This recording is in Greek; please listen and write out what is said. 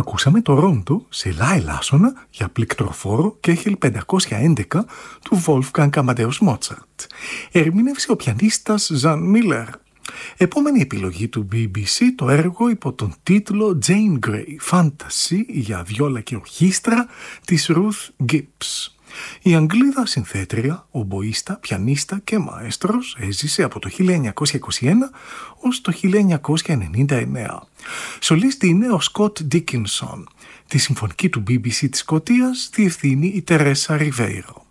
Ακούσαμε το ρόντο σε λα ελάσσονα για πληκτροφόρο και Έχελ 511 του Wolfgang Amadeus Mozart. Ερμήνευσε ο πιανίστας Ζαν Μίλερ. Επόμενη επιλογή του BBC, το έργο υπό τον τίτλο Jane Grey, Fantasy για βιόλα και ορχήστρα της Ruth Gibbs. Η Αγγλίδα συνθέτρια, ομποίστα, πιανίστα και μαέστρος έζησε από το 1921 ως το 1999. Σολίστη είναι ο Σκοτ Ντίκινσον. Τη συμφωνική του BBC της Σκωτίας διευθύνει η Τερέσα Ριβέιρο.